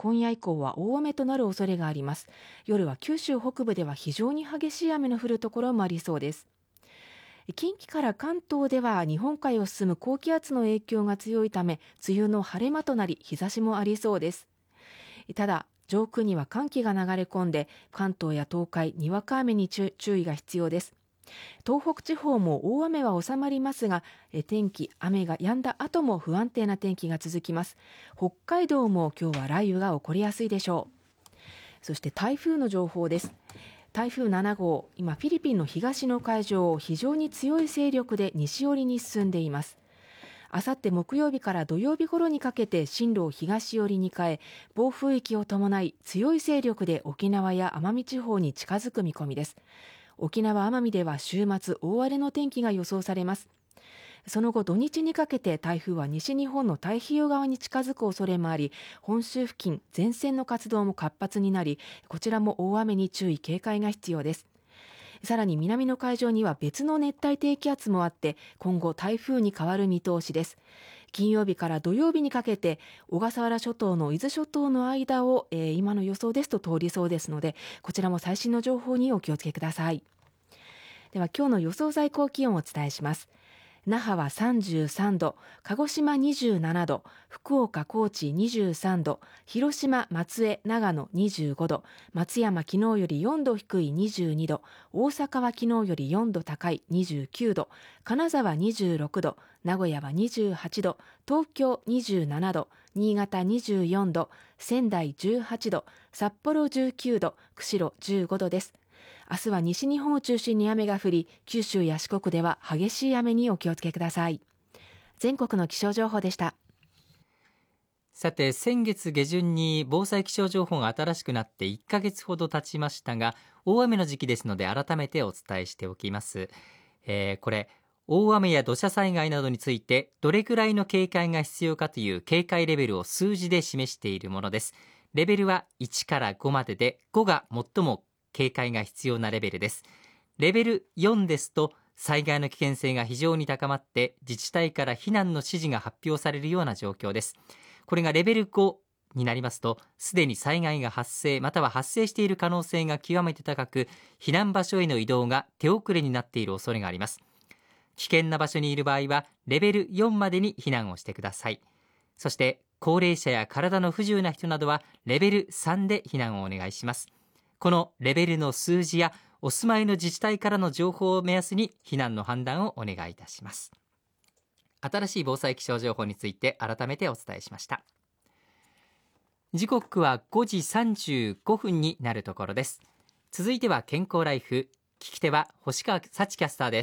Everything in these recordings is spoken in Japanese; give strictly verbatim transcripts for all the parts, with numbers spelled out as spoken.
今夜以降は大雨となる恐れがあります。夜は九州北部では非常に激しい雨の降るところもありそうです。近畿から関東では日本海を進む高気圧の影響が強いため、梅雨の晴れ間となり日差しもありそうです。ただ上空には寒気が流れ込んで、関東や東海にわか雨に注意が必要です。東北地方も大雨は収まりますが、天気雨が止んだ後も不安定な天気が続きます。北海道も今日は雷雨が起こりやすいでしょう。そして台風の情報です。台風なな号、今フィリピンの東の海上を非常に強い勢力で西寄りに進んでいます。あさって木曜日から土曜日頃にかけて進路を東寄りに変え、暴風域を伴い強い勢力で沖縄や奄美地方に近づく見込みです。沖縄奄美では週末大荒れの天気が予想されます。その後土日にかけて台風は西日本の太平洋側に近づく恐れもあり、本州付近前線の活動も活発になり、こちらも大雨に注意警戒が必要です。さらに南の海上には別の熱帯低気圧もあって、今後台風に変わる見通しです。金曜日から土曜日にかけて小笠原諸島の伊豆諸島の間を、えー、今の予想ですと通りそうですので、こちらも最新の情報にお気をつけください。では今日の予想最高気温をお伝えします。那覇はさんじゅうさんど、鹿児島にじゅうななど、福岡、高知にじゅうさんど、広島、松江、長野にじゅうごど、松山昨日よりよんど低いにじゅうにど、大阪は昨日よりよんど高いにじゅうきゅうど、金沢にじゅうろくど、名古屋はにじゅうはちど、東京にじゅうななど、新潟にじゅうよんど、仙台じゅうはちど、札幌じゅうきゅうど、釧路じゅうごどです。明日は西日本を中心に雨が降り、九州や四国では激しい雨にお気をつけください。全国の気象情報でした。 さて、先月下旬に防災気象情報が新しくなっていっかげつほど経ちましたが、大雨の時期ですので改めてお伝えしておきます。えー、これ大雨や土砂災害などについてどれくらいの警戒が必要かという警戒レベルを数字で示しているものです。レベルはいちからごまでで、ごが最も警戒が必要なレベルです。レベルよんですと災害の危険性が非常に高まって自治体から避難の指示が発表されるような状況です。これがレベルごになりますと、すでに災害が発生または発生している可能性が極めて高く、避難場所への移動が手遅れになっている恐れがあります。危険な場所にいる場合はレベルよんまでに避難をしてください。そして高齢者や体の不自由な人などはレベルさんで避難をお願いします。このレベルの数字やお住まいの自治体からの情報を目安に避難の判断をお願いいたします。新しい防災気象情報について改めてお伝えしました。時刻はごじさんじゅうごふんになるところです。続いては健康ライフ、聞き手は星川幸キャスターです。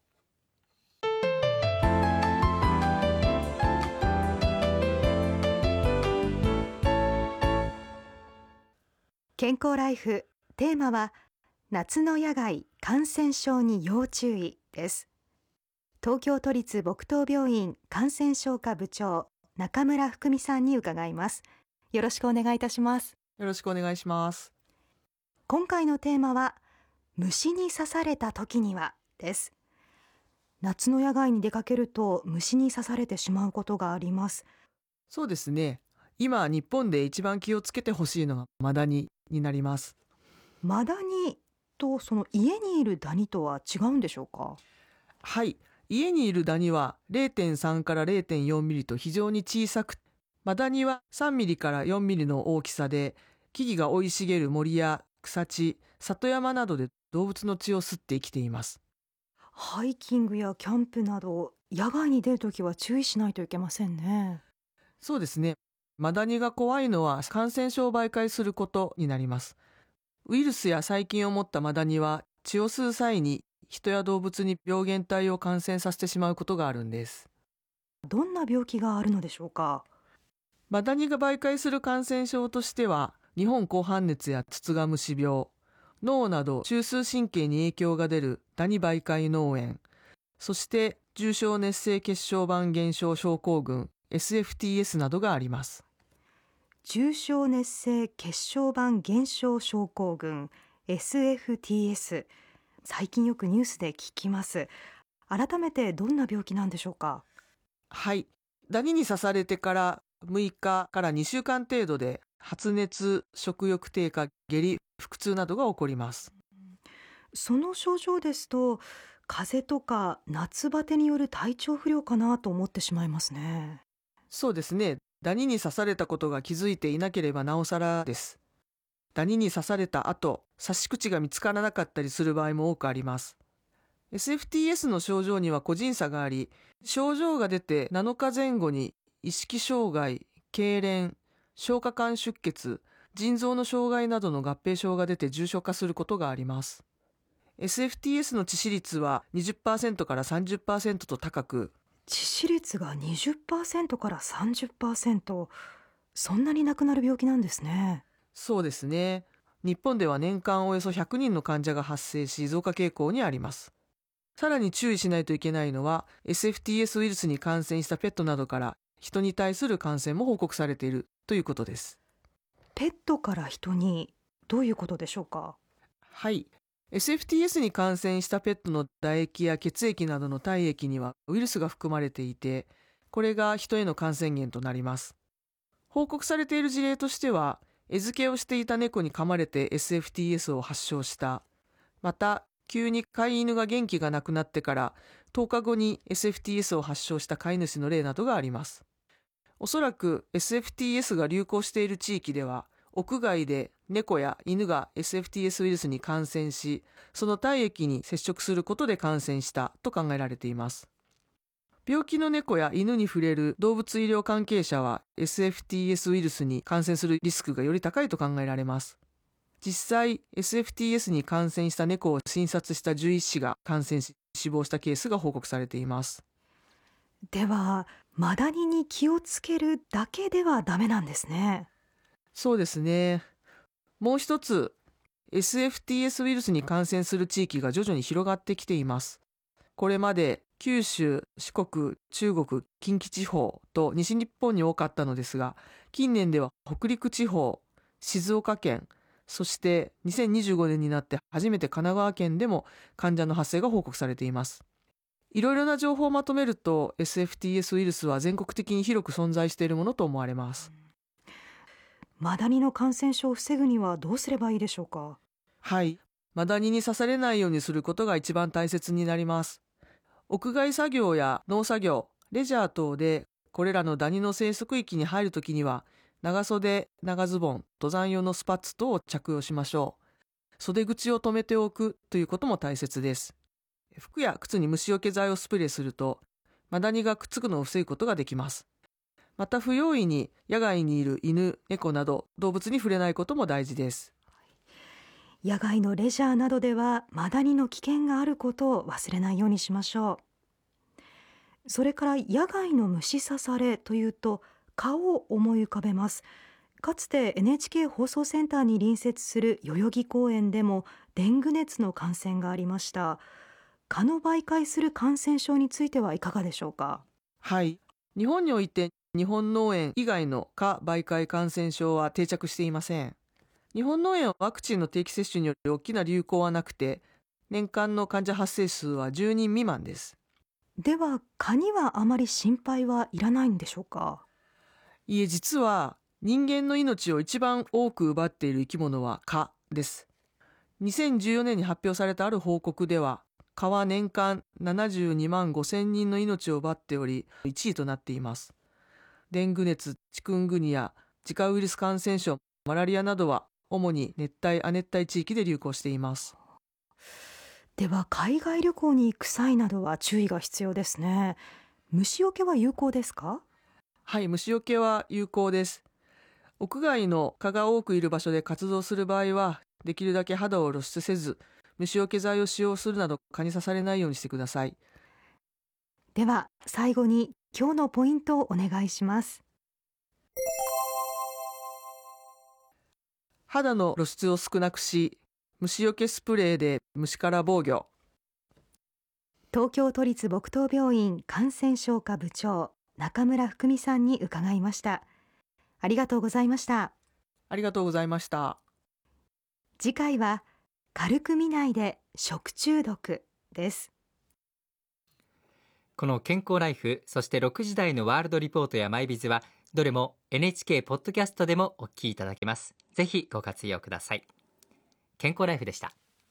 健康ライフ、テーマは夏の野外感染症に要注意です。東京都立墨東病院感染症科部長、中村福美さんに伺います。よろしくお願いいたします。 よろしくお願いします。 今回のテーマは虫に刺された時にはです。夏の野外に出かけると虫に刺されてしまうことがあります。 そうですね。今日本で一番気をつけてほしいのがマダニになります。 マダニとその家にいるダニとは違うんでしょうか？ はい、家にいるダニは れいてんさん から れいてんよん ミリと非常に小さく、マダニはさんミリからよんミリの大きさで、木々が生い茂る森や草地、里山などで動物の血を吸って生きています。 ハイキングやキャンプなど野外に出るときは注意しないといけませんね。 そうですね。マダニが怖いのは感染症を媒介することになります。ウイルスや細菌を持ったマダニは血を吸う際に人や動物に病原体を感染させてしまうことがあるんです。 どんな病気があるのでしょうか？ マダニが媒介する感染症としては、日本紅斑熱やツツガムシ病、脳など中枢神経に影響が出るダニ媒介脳炎、そして重症熱性血小板減少症候群 エスエフティーエス などがあります。 重症熱性血小板減少症候群 エスエフティーエス、 最近よくニュースで聞きます。改めてどんな病気なんでしょうか？ はい、ダニに刺されてからむいかからにしゅうかん程度で発熱、食欲低下、下痢、腹痛などが起こります。 その症状ですと、風邪とか夏バテによる体調不良かなと思ってしまいますね。 そうですね。ダニに刺されたことが気づいていなければなおさらです。ダニに刺された後、刺し口が見つからなかったりする場合も多くあります。エスエフティーエス の症状には個人差があり、症状が出てなのかぜん後に意識障害、痙攣、消化管出血、腎臓の障害などの合併症が出て重症化することがあります。エスエフティーエス の致死率は にじゅっパーセント から さんじゅっパーセント と高く、 致死率が にじゅっパーセント から さんじゅっパーセント、そんなに亡くなる病気なんですね。 そうですね。日本では年間およそひゃくにんの患者が発生し、増加傾向にあります。さらに注意しないといけないのは、エスエフティーエス ウイルスに感染したペットなどから人に対する感染も報告されているということです。 ペットから人に、どういうことでしょうか？ はい。エスエフティーエス に感染したペットの唾液や血液などの体液にはウイルスが含まれていて、これが人への感染源となります。報告されている事例としては、餌付けをしていた猫に噛まれて エスエフティーエス を発症した。また、急に飼い犬が元気がなくなってからとおかごに エスエフティーエス を発症した飼い主の例などがあります。おそらく エスエフティーエス が流行している地域では、屋外で猫や犬が エスエフティーエス ウイルスに感染し、その体液に接触することで感染したと考えられています。病気の猫や犬に触れる動物医療関係者は エスエフティーエス ウイルスに感染するリスクがより高いと考えられます。実際 エスエフティーエス に感染した猫を診察した獣医師が感染し死亡したケースが報告されています。 では、マダニに気をつけるだけではダメなんですね。 そうですね。もう一つ、エスエフティーエス ウイルスに感染する地域が徐々に広がってきています。これまで九州、四国、中国、近畿地方と西日本に多かったのですが、近年では北陸地方、静岡県、そしてにせんにじゅうごねんになって初めて神奈川県でも患者の発生が報告されています。いろいろな情報をまとめると エスエフティーエス ウイルスは全国的に広く存在しているものと思われます。 マダニの感染症を防ぐにはどうすればいいでしょうか？ はい。マダニに刺されないようにすることが一番大切になります。屋外作業や農作業、レジャー等でこれらのダニの生息域に入るときには、長袖、長ズボン、登山用のスパッツ等を着用しましょう。袖口を留めておくということも大切です。服や靴に虫除け剤をスプレーすると、マダニがくっつくのを防ぐことができます。また不用意に野外にいる犬、猫など動物に触れないことも大事です。 野外のレジャーなどではマダニの危険があることを忘れないようにしましょう。それから野外の虫刺されというと蚊を思い浮かべます。かつて エヌエイチケー 放送センターに隣接する代々木公園でもデング熱の感染がありました。蚊の媒介する感染症についてはいかがでしょうか？ はい。日本において日本脳炎以外の蚊媒介感染症は定着していません。日本脳炎はワクチンの定期接種により大きな流行はなくて、年間の患者発生数はじゅうにん未満です。 では蚊にはあまり心配はいらないんでしょうか？ いえ、実は人間の命を一番多く奪っている生き物は蚊です。にせんじゅうよねんに発表されたある報告では、蚊は年間ななじゅうにまんごせんにんの命を奪っており、いちいとなっています。デング熱、チクングニア、ジカウイルス感染症、マラリアなどは主に熱帯・亜熱帯地域で流行しています。 では海外旅行に行く際などは注意が必要ですね。虫除けは有効ですか？ はい、虫除けは有効です。屋外の蚊が多くいる場所で活動する場合は、できるだけ肌を露出せず、虫除け剤を使用するなど蚊に刺されないようにしてください。 では最後に今日のポイントをお願いします。 肌の露出を少なくし、虫除けスプレーで虫から防御。 東京都立墨東病院感染症科部長中村福美さんに伺いました。ありがとうございました。 ありがとうございました。 次回は軽く見ないで食中毒です。 この健康ライフ、そしてろくじ台のワールドリポートやマイビズはどれも エヌエイチケー ポッドキャストでもお聞きいただけます。ぜひご活用ください。健康ライフでした。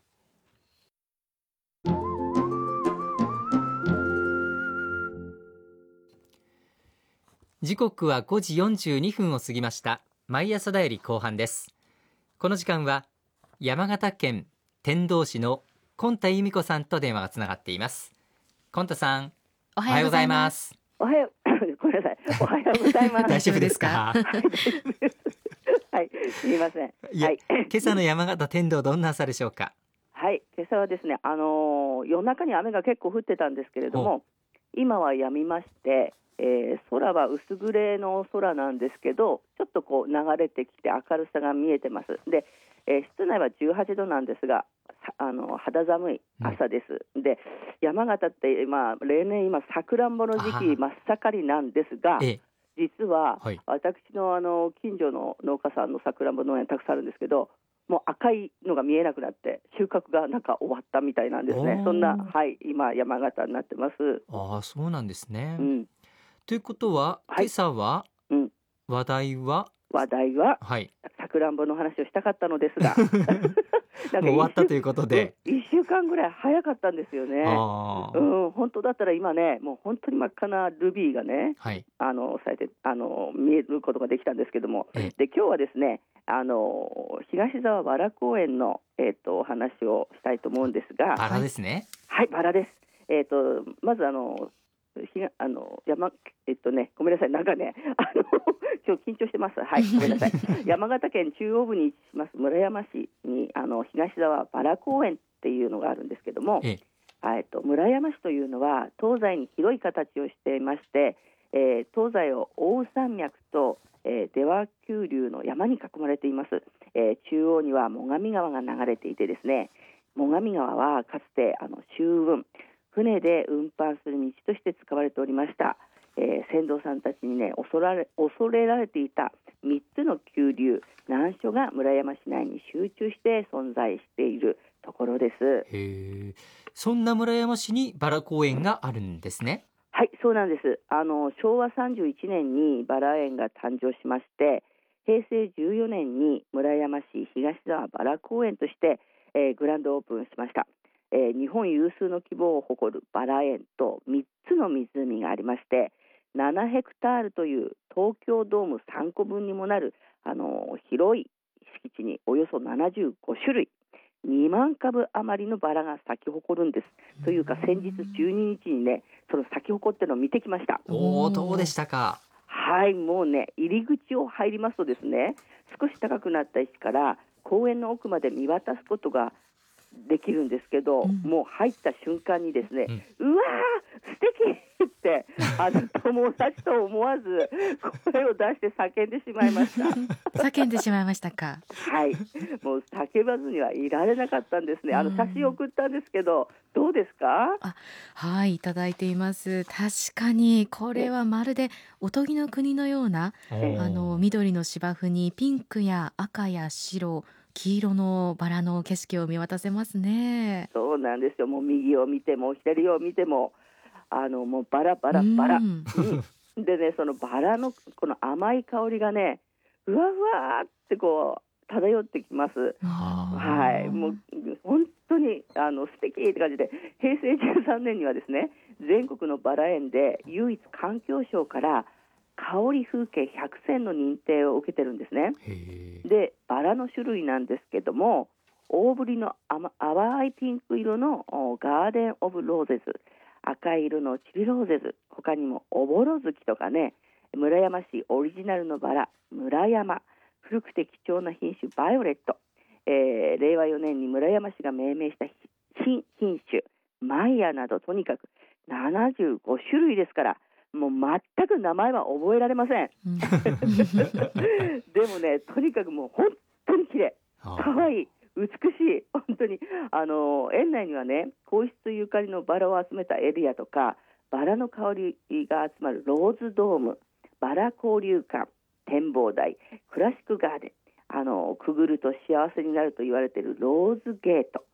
時刻はごじよんじゅうにふんを過ぎました。毎朝だより後半です。この時間は山形県天童市の今田由美子さんと電話がつながっています。今田さん、 おはようございます。 おはようごめんなさい。おはようございます。 大丈夫ですか？ はい、すみません。 いや、 はい、 今朝の山形天童どんな朝でしょうか？ はい、今朝はですね、あのー夜中に雨が結構降ってたんですけれども、今は止みまして、えー空は薄グレーの空なんですけど、ちょっとこう流れてきて明るさが見えてます。で、えー室内はじゅうはちどなんですが、さあの肌寒い朝です、うん、で山形って、まあ、例年今さくらんぼの時期真っ盛りなんですが、 ええ、 実は、 はい、 私 の, あの近所の農家さんのさくらんぼ農園たくさんあるんですけど、もう赤いのが見えなくなって収穫がなんか終わったみたいなんですね。そんな、はい、今山形になってます。 ああ、そうなんですね、 うん、 ということは、 はい、 今朝は、 うん、 話題は話題は、 はい、 さくらんぼの話をしたかったのですがなんかもう終わったということで、 いっしゅうかんぐらい早かったんですよね。 あ、 うん、本当だったら今ね、もう本当に真っ赤なルビーがね、 はい、 あのされてあの見えることができたんですけども、 ええ、 で今日はですね、あの東沢バラ公園の、えー、とお話をしたいと思うんですが、 バラですね。 はい、バラです。えー、とまずあのひがあの山えっとねごめんなさい、なんかねあの今日緊張してます。はい、ごめんなさい。山形県中央部に位置します村山市にあの東沢バラ公園っていうのがあるんですけども、 ええ、 えっと村山市というのは東西に広い形をしていまして、えー東西を奥羽山脈と、えー出羽丘陵の山に囲まれています。えー中央には最上川が流れていてですね、最上川はかつてあの舟運船で運搬する道として使われておりました。えー船頭さんたちにね恐られ恐れられていたみっつの急流難所が村山市内に集中して存在しているところです。 へー、そんな村山市にバラ公園があるんですね。 はい、そうなんです。あの昭和さんじゅういちねんにバラ園が誕生しまして、平成じゅうよねんに村山市東沢バラ公園として、えーグランドオープンしました。えー日本有数の規模を誇るバラ園とみっつの湖がありまして、ななヘクタールという東京ドームさんこぶんにもなるあの広い敷地におよそななじゅうごしゅるいにまんかぶ余りのバラが咲き誇るんです。というか先日じゅうににちにねその咲き誇ってるのを見てきました。 おー、どうでしたか？ はい、もうね入り口を入りますとですね、少し高くなった位置から公園の奥まで見渡すことができるんですけど、 うん、 もう入った瞬間にですね、 うん、 うわー素敵ってあの友達と思わず声を出して叫んでしまいました叫んでしまいましたか？ はい、もう叫ばずにはいられなかったんですね。あのうん写真を送ったんですけど、どうですか？ あ、はい、いただいています。確かにこれはまるでおとぎの国のような、 おー、 あの緑の芝生にピンクや赤や白、黄色のバラの景色を見渡せますね。 そうなんですよ。もう右を見ても左を見てもあのもうバラバラバラ、 うんうん、でねそのバラのこの甘い香りがねふわふわってこう漂ってきます。はい、もう本当にあの素敵って感じで、平成じゅうさんねんにはですね全国のバラ園で唯一環境省から香り風景ひゃくせんの認定を受けてるんですね。 へー、 でバラの種類なんですけども、大ぶりの甘淡いピンク色のおガーデンオブローゼズ、赤い色のチリローゼズ、他にもおぼろ月とかね、村山市オリジナルのバラ村山、古くて貴重な品種バイオレット、えー、れいわよねんに村山市が命名した新品種マイヤなど、とにかくななじゅうごしゅるいですから、もう全く名前は覚えられません、 うんでもねとにかくもう本当に綺麗、かわいい、美しい、本当にあの園内にはね皇室ゆかりのバラを集めたエリアとか、バラの香りが集まるローズドーム、バラ交流館、展望台、クラシックガーデン、あのくぐると幸せになると言われているローズゲート、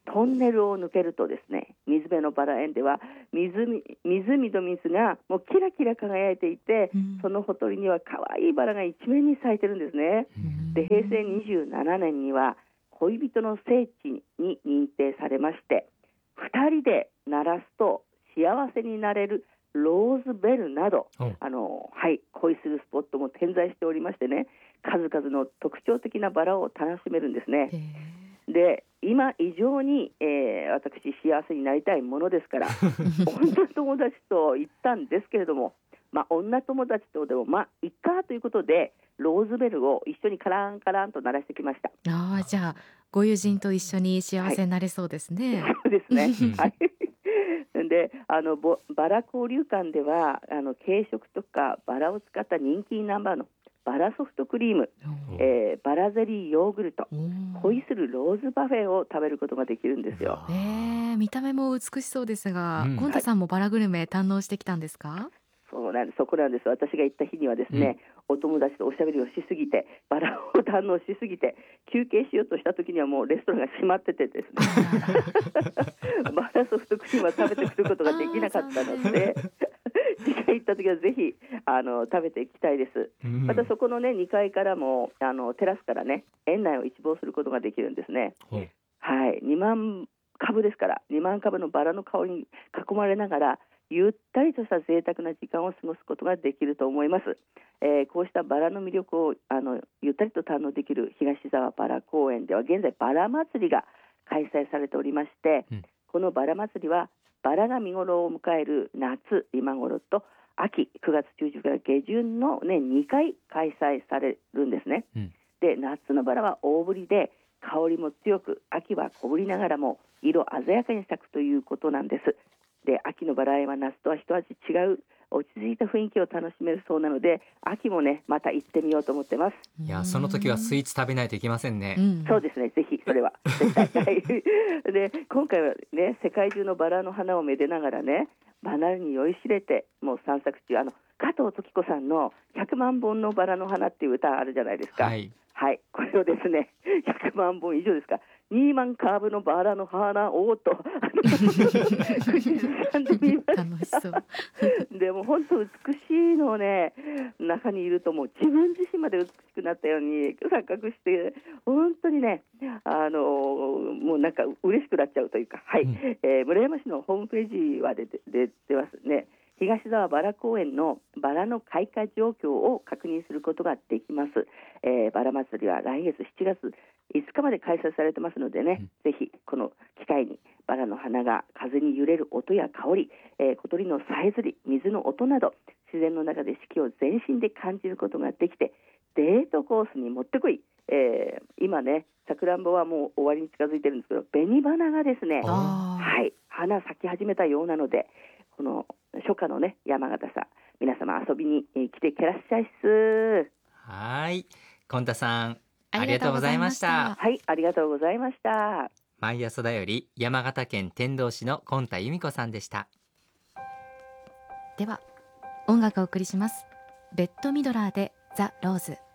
トンネルを抜けるとですね、水辺のバラ園では湖、湖と水がもうキラキラ輝いていて、うん、そのほとりには可愛いバラが一面に咲いてるんですね。で、へいせいにじゅうななねんには恋人の聖地に認定されまして、ふたりで鳴らすと幸せになれるローズベルなど、あの、はい、恋するスポットも点在しておりましてね、数々の特徴的なバラを楽しめるんですね。で、今以上に、えー、私幸せになりたいものですから女友達と行ったんですけれども、まあ、女友達とでもまあいっかということでローズベルを一緒にカランカランと鳴らしてきました。 あ、じゃあご友人と一緒に幸せになれそうですね。 はい、そうですねはいで、あのバラ交流館ではあの軽食とかバラを使った人気ナンバーのバラソフトクリーム、えー、バラゼリーヨーグルト、恋するローズパフェを食べることができるんですよ。 えー、見た目も美しそうですが、うん、ゴンタさんもバラグルメ堪能してきたんですか？はい、 そうなんです。そこなんです。私が行った日にはですね、うん、お友達とおしゃべりをしすぎてバラを堪能しすぎて休憩しようとした時にはもうレストランが閉まっててですねバラソフトクリームは食べてくることができなかったので次回行った時はぜひあの食べていきたいです、うん、またそこの、ね、にかいからもあのテラスからね園内を一望することができるんですね、うん、はい、にまんかぶですからにまんかぶのバラの香りに囲まれながらゆったりとした贅沢な時間を過ごすことができると思います、えー、こうしたバラの魅力をあのゆったりと堪能できる東沢バラ公園では現在バラ祭りが開催されておりまして、うん、このバラ祭りはバラが見頃を迎える夏今頃と秋くがつ中旬から下旬の年にかい開催されるんですね、うん、で夏のバラは大ぶりで香りも強く秋は小ぶりながらも色鮮やかに咲くということなんです。で、秋のバラ園は夏とは一味違う落ち着いた雰囲気を楽しめるそうなので秋もねまた行ってみようと思ってます。 いや、その時はスイーツ食べないといけませんね、うん、 そうですね、ぜひそれは絶対で、今回はね世界中のバラの花をめでながらねバラに酔いしれてもう散策中、あの加藤登紀子さんのひゃくまんぼんのバラの花っていう歌あるじゃないですか。はい、はい、これをですねひゃくまんぼん以上ですかにまんカーブのバラの花をと口ずさんでみました。楽しそうでも本当美しいのをね中にいるともう自分自身まで美しくなったように錯覚して本当にねあのもうなんか嬉しくなっちゃうというか、はい、うん、えー、村山市のホームページは出て出てますね。東沢バラ公園のバラの開花状況を確認することができます、えー、バラ祭りは来月しちがついつかまで開催されてますのでね、うん、ぜひこの機会にバラの花が風に揺れる音や香り、えー、小鳥のさえずり、水の音など自然の中で四季を全身で感じることができてデートコースにもってこい、えー、今ねさくらんぼはもう終わりに近づいてるんですけど紅花がですね、はい、花咲き始めたようなのでこの初夏のね山形さん皆様遊びに来てけらっしゃいっす。 はい、こんたさんありがとうございました。 はい、ありがとうございました。 毎朝だより山形県天童市のこんた由美子さんでした。 では音楽をお送りします。ベッドミドラーでザ・ローズ。